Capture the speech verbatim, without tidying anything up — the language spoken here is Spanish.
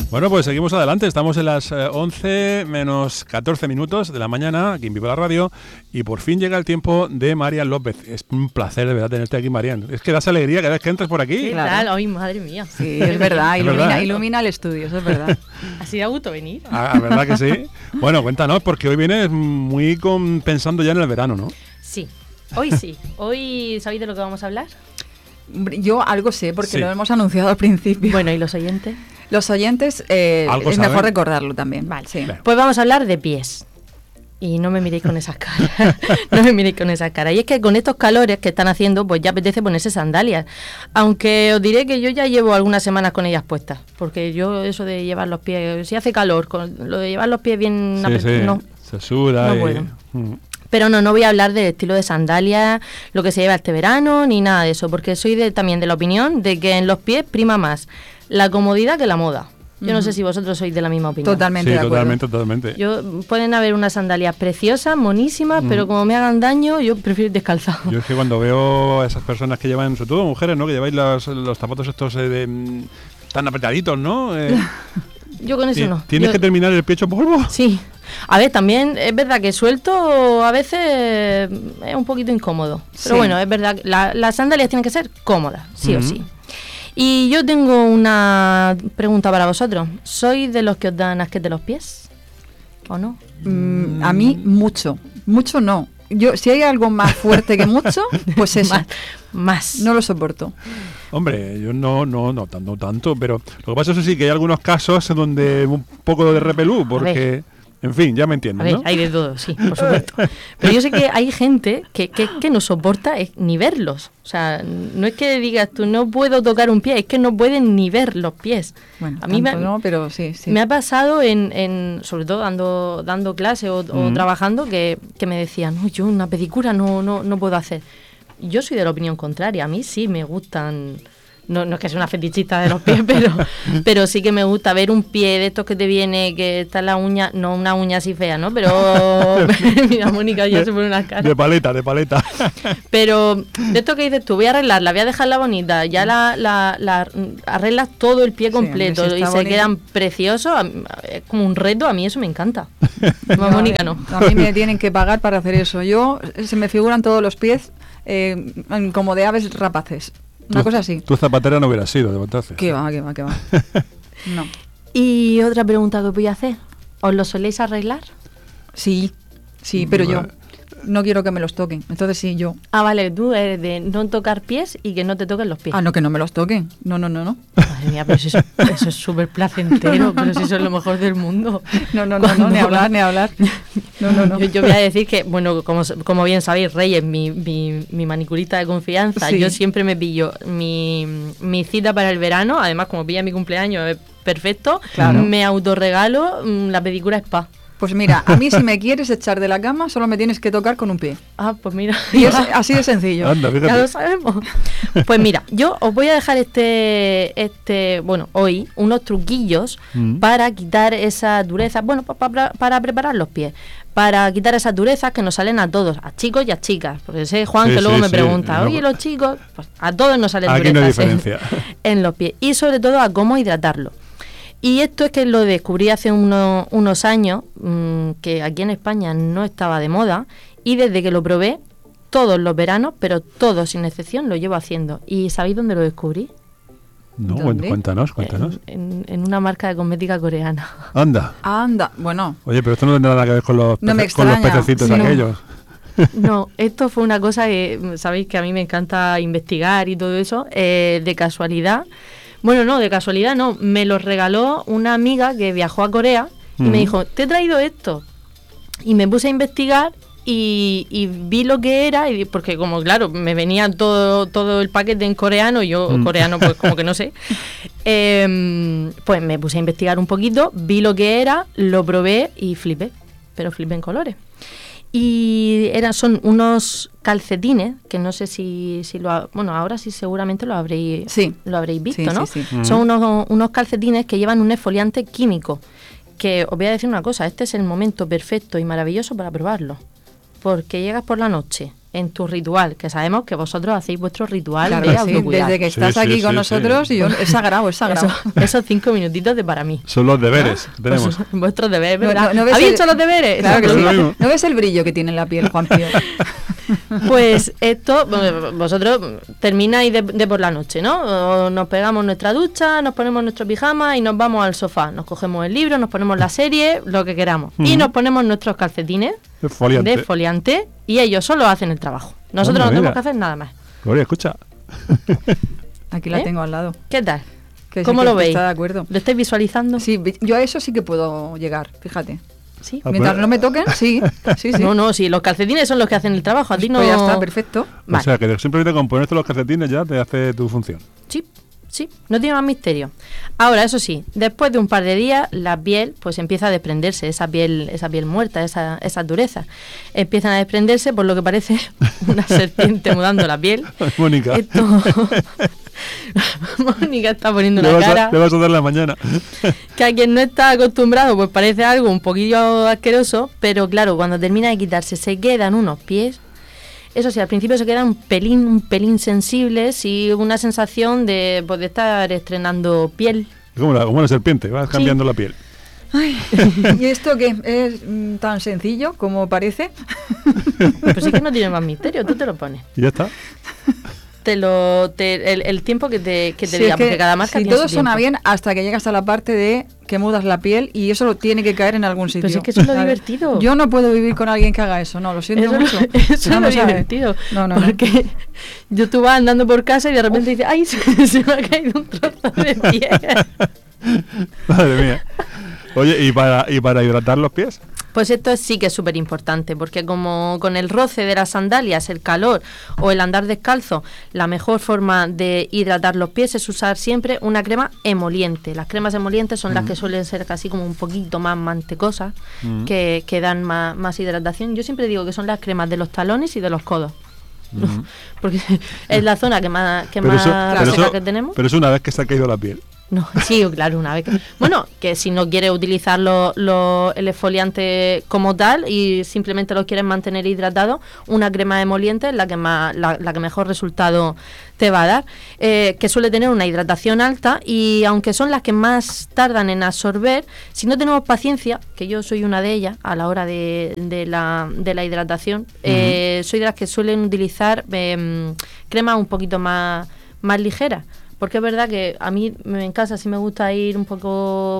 Bueno, pues seguimos adelante. Estamos en las eh, once menos catorce minutos de la mañana, aquí en Viva la Radio, y por fin llega el tiempo de Marian López. Es un placer de verdad tenerte aquí, Marian. Es que das alegría cada vez que entras por aquí. ¿Qué Claro. tal? Ay, madre mía. Sí, es verdad, Es ilumina, verdad, ¿eh? ilumina el estudio, eso es verdad. Así da gusto venir. Ah, ¿verdad que sí? Bueno, cuéntanos, porque hoy vienes muy con, pensando ya en el verano, ¿no? Sí, hoy sí. Hoy, ¿sabéis de lo que vamos a hablar? Yo algo sé, porque Sí. lo hemos anunciado al principio. Bueno, ¿y los oyentes? Los oyentes, eh, Algo es saben. mejor recordarlo también. Vale. Sí. Claro. Pues vamos a hablar de pies. Y no me miréis con esas caras. No me miréis con esas caras. Y es que con estos calores que están haciendo, pues ya apetece ponerse sandalias. Aunque os diré que yo ya llevo algunas semanas con ellas puestas. Porque yo eso de llevar los pies, si hace calor, con lo de llevar los pies bien Sí, apretados, sí, no. se suda no y... puedo. Mm. Pero no, no voy a hablar del estilo de sandalias, lo que se lleva este verano, ni nada de eso. Porque soy de, también de la opinión de que en los pies prima más la comodidad que la moda. Yo no sé si vosotros sois de la misma opinión. Totalmente Sí, de acuerdo. totalmente, totalmente. Yo, pueden haber unas sandalias preciosas, monísimas, Mm. pero como me hagan daño, yo prefiero ir descalzado. Yo es que cuando veo a esas personas que llevan, sobre todo mujeres, ¿no? Que lleváis los, los zapatos estos eh, de, mm, tan apretaditos, ¿no? Eh, Yo con eso ti- no. ¿Tienes Yo- que terminar el pecho polvo? Sí. A ver, también es verdad que suelto a veces es un poquito incómodo. Pero Sí. bueno, es verdad que la- las sandalias tienen que ser cómodas, sí Ujú. o sí. Y yo tengo una pregunta para vosotros. ¿Sois de los que os dan asquete de los pies? ¿O no? Mm, a mí, mucho. Mucho no. Yo, si hay algo más fuerte que mucho, pues eso. Más. Más. No lo soporto. Hombre, yo no, no, no, tanto, tanto, pero lo que pasa es sí que hay algunos casos en donde un poco de repelú, porque, en fin, ya me A entiendes, ver, ¿no? hay de todo, sí, por supuesto. Pero yo sé que hay gente que, que, que no soporta es ni verlos. O sea, no es que digas tú, no puedo tocar un pie, es que no pueden ni ver los pies. Bueno, a mí me, tanto no, pero sí, sí. me ha pasado, en, en sobre todo dando dando clase o, o Mm. trabajando, que, que me decían, no, yo una pedicura no, no, no puedo hacer. Yo soy de la opinión contraria, a mí sí me gustan... No, no es que sea una fetichista de los pies, pero, pero sí que me gusta ver un pie de estos que te viene, que está en la uña, no una uña así fea, ¿no? Pero, mira, Mónica ya se pone una cara. De paleta, de paleta. Pero de esto que dices tú, voy a arreglarla, voy a dejarla bonita, ya la, la, la arreglas todo el pie Sí, completo hombre, si y está se bonito. quedan preciosos, a mí- es como un reto, a mí eso me encanta. No, a Mónica no. A mí me tienen que pagar para hacer eso. Yo, eh, se me figuran todos los pies eh, como de aves rapaces. Una Tu- cosa así. Tu zapatera no hubiera sido, de entonces. Que va, que va, que va. No. Y otra pregunta que os voy a hacer, ¿os lo soléis arreglar? Sí, sí, pero yo Vale. no quiero que me los toquen. Entonces sí, yo. Ah, vale, tú eres de no tocar pies y que no te toquen los pies. Ah, no, que no me los toquen. No, no, no, no. Madre mía, pero si eso, eso es súper placentero, pero si eso es lo mejor del mundo. No, no, no, no, Cuando- ni hablar, ni hablar. No, no, no. Yo, yo voy a decir que, bueno, como, como bien sabéis, Reyes, mi, mi, mi manicurista de confianza, Sí. yo siempre me pillo mi, mi cita para el verano, además como pilla mi cumpleaños, es perfecto, Claro. me autorregalo mm, la pedicura spa. Pues mira, a mí si me quieres echar de la cama, solo me tienes que tocar con un pie. Ah, pues mira, Y es así de sencillo. Anda, ya lo fíjate. sabemos. Pues mira, yo os voy a dejar este, este bueno, hoy, unos truquillos Mm. para quitar esas durezas, bueno, pa- pa- para preparar los pies, para quitar esas durezas que nos salen a todos, a chicos y a chicas, porque sé Juan Sí, que luego sí, me sí, pregunta, no, oye, los chicos, pues a todos nos salen Aquí no hay durezas en- diferencia. en los pies, y sobre todo a cómo hidratarlo. Y esto es que lo descubrí hace uno- unos años, mmm, que aquí en España no estaba de moda, y desde que lo probé, todos los veranos, pero todos sin excepción, lo llevo haciendo. ¿Y sabéis dónde lo descubrí? No, ¿Dónde? cuéntanos, cuéntanos. En, en- en una marca de cosmética coreana. Anda. Anda, bueno, Oye, pero esto no tendrá nada que ver con los, No me pece- con los extraña. pececitos Sí, no. aquellos. No, esto fue una cosa que, sabéis que a mí me encanta investigar y todo eso, eh, de casualidad. Bueno, no, de casualidad no, me lo regaló una amiga que viajó a Corea y Ujú. me dijo, te he traído esto. Y me puse a investigar y, y vi lo que era, y porque como claro, me venía todo, todo el paquete en coreano, yo Mm. coreano pues como que no sé, em, pues me puse a investigar un poquito, vi lo que era, lo probé y flipé, pero flipé en colores. Y eran, son unos calcetines, que no sé si, si lo... ha- bueno, ahora sí seguramente lo habréis, Sí. lo habréis visto, Sí, ¿no? sí, sí. Ujú. Son unos, unos calcetines que llevan un exfoliante químico, que os voy a decir una cosa, este es el momento perfecto y maravilloso para probarlo. Porque llegas por la noche en tu ritual, que sabemos que vosotros hacéis vuestro ritual Claro de que sí, autocuidado. desde que Sí, estás sí, aquí sí, con sí. nosotros, y yo, es sagrado, es sagrado. Eso- esos cinco minutitos de para mí. Son los deberes que tenemos. Pues, vuestros deberes, No, ¿verdad? no, no ves ¿Habéis el- hecho los deberes? Claro que Eso sí. es lo mismo. ¿No ves el brillo que tiene en la piel, Juan Pío? Pues esto, bueno, vosotros termináis de, de por la noche, ¿no? O nos pegamos nuestra ducha, nos ponemos nuestro pijama y nos vamos al sofá. Nos cogemos el libro, nos ponemos la serie, lo que queramos. Y Ujú. nos ponemos nuestros calcetines Es foliante. de foliante y ellos solo hacen el trabajo. Nosotros Anda, no tenemos mira. que hacer nada más. Gloria, escucha. Aquí la ¿Eh? tengo al lado. ¿Qué tal? Que sí ¿Cómo que lo veis? Está de acuerdo. ¿Lo estáis visualizando? Sí, vi- yo a eso sí que puedo llegar, fíjate. ¿Sí? Ah, Mientras pues- no me toquen, sí, sí, sí. No, no, sí, los calcetines son los que hacen el trabajo. A ti no. Pues ya está, perfecto. Vale. O sea, que simplemente con ponerte los calcetines ya te hace tu función. Sí, sí, no tiene más misterio. Ahora, eso sí, después de un par de días, la piel pues empieza a desprenderse, esa piel, esa piel muerta, esa, esa dureza. Empiezan a desprenderse por lo que parece una serpiente mudando la piel. Mónica. Esto... Mónica está poniendo Le una vas, cara a, le vas a dar la mañana. que a quien no está acostumbrado pues parece algo un poquillo asqueroso, pero claro, cuando termina de quitarse se quedan unos pies. Eso sí, al principio se quedan un pelín, un pelín sensibles y una sensación de, pues, de estar estrenando piel. Como una, como una serpiente, vas Sí. cambiando la piel. Ay, ¿y esto qué? ¿Es mm, tan sencillo como parece? Pues sí que no tiene más misterio, tú te lo pones. Y ya está. Te lo, te- el, el tiempo que te, que te Si diga, es que porque cada marca si tiene todo su suena tiempo. bien hasta que llegas a la parte de que mudas la piel y eso lo tiene que caer en algún sitio. Pero si es que eso es lo ¿sabes? divertido. Yo no puedo vivir con alguien que haga eso, no, lo siento Eso, es mucho. lo- eso es lo Vamos a ver. divertido. No, no, no. porque yo tú vas andando por casa y de repente dices, ay, se, se me ha caído un trozo de piel. Madre mía. Oye, ¿y para, ¿y para hidratar los pies? Pues esto sí que es súper importante, porque como con el roce de las sandalias, el calor o el andar descalzo, la mejor forma de hidratar los pies es usar siempre una crema emoliente. Las cremas emolientes son las que suelen ser casi como un poquito más mantecosas, Mm. que, que dan más, más hidratación. Yo siempre digo que son las cremas de los talones y de los codos. Mm. Porque es la zona que más, que Pero más eso, seca pero, eso, que tenemos. pero es una vez que se ha caído la piel. No, sí, claro, una vez que... Bueno, que si no quieres utilizar lo- lo- el exfoliante como tal y simplemente lo quieres mantener hidratado, una crema emoliente es la que, más, la, la que mejor resultado te va a dar, eh, que suele tener una hidratación alta y aunque son las que más tardan en absorber, si no tenemos paciencia, que yo soy una de ellas a la hora de, de, la, de la hidratación, eh, soy de las que suelen utilizar eh, cremas un poquito más, más ligeras. Porque es verdad que a mí en casa sí me gusta ir un poco